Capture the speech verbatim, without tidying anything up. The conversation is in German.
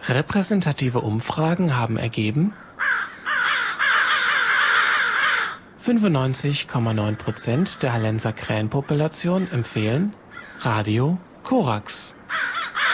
Repräsentative Umfragen haben ergeben: fünfundneunzig Komma neun Prozent der Hallenser Krähenpopulation empfehlen Radio Korax.